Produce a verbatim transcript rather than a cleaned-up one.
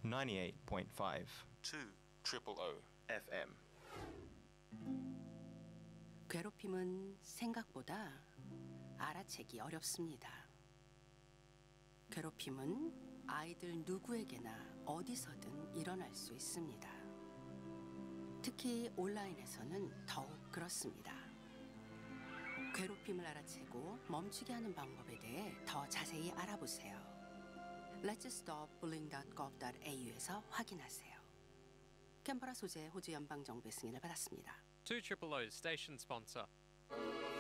ninety-eight point five two triple O 에프엠. 괴롭힘은 생각보다 알아채기 어렵습니다. 괴롭힘은 아이들 누구에게나 어디서든 일어날 수 있습니다. 특히 온라인에서는 더욱 그렇습니다. 괴롭힘을 알아채고 멈추게 하는 방법에 대해 더 자세히 알아보세요. let's stop bullying dot gov dot au에서 확인하세요. 캔버라 소재 호주 연방정부의 승인을 받았습니다. two O's station sponsor.